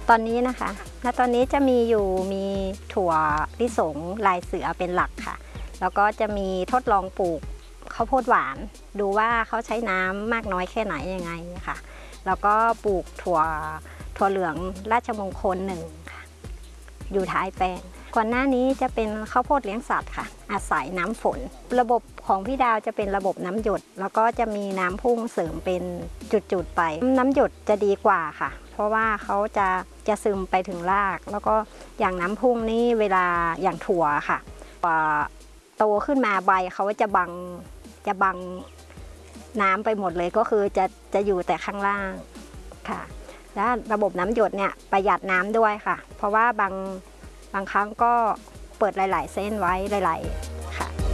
ตอนนี้นะคะณตอนนี้จะมีถั่วลิสงลายเสือเป็นหลักค่ะแล้วก็จะมีทดลองปลูกข้าวโพดหวานดูว่าเขาใช้น้ำมากน้อยแค่ไหนยังไงค่ะแล้วก็ปลูกถั่วเหลืองราชมงคล1ค่ะอยู่ท้ายแปลงก่อนหน้านี้จะเป็นข้าวโพดเลี้ยงสัตว์ค่ะอาศัยน้ำฝนระบบของพี่ดาวจะเป็นระบบน้ำหยดแล้วก็จะมีน้ำพุ่งเสริมเป็นจุดๆไปน้ำหยดจะดีกว่าค่ะเพราะว่าเขาจะซึมไปถึงรากแล้วก็อย่างน้ำพุ่งนี่เวลาอย่างถั่วค่ะโตขึ้นมาใบเขาจะบังน้ำไปหมดเลยก็คือจะอยู่แต่ข้างล่างค่ะและระบบน้ำหยดเนี่ยประหยัดน้ำด้วยค่ะเพราะว่าบางครั้งก็เปิดหลายๆเส้นไว้หลายๆ